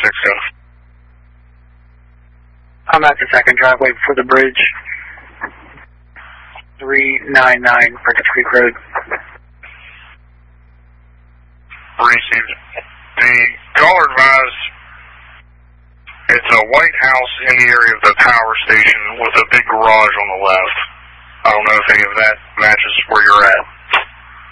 go. I'm at the second driveway before the bridge. 399 Burgess Creek Road. Received. The caller advised it's a white house in the area of the power station with a big garage on the left. I don't know if any of that matches where you're at.